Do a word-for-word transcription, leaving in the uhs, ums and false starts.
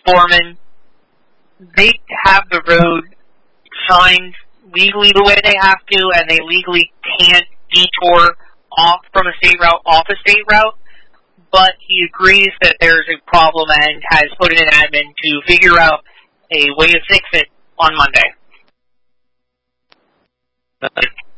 foreman, they have the road signed legally the way they have to, and they legally can't detour off from a state route, off a state route, but he agrees that there's a problem and has put in an admin to figure out a way to fix it on Monday.